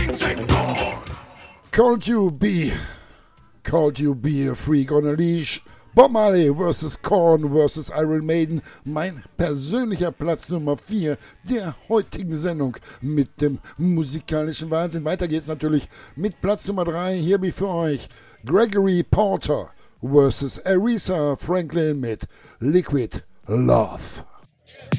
Called You Be a Freak on a Leash. Bob Marley vs. Korn vs. Iron Maiden. Mein persönlicher Platz Nummer 4 der heutigen Sendung mit dem musikalischen Wahnsinn. Weiter geht's natürlich mit Platz Nummer 3. Hier bin ich für euch Gregory Porter vs. Aretha Franklin mit Liquid Love.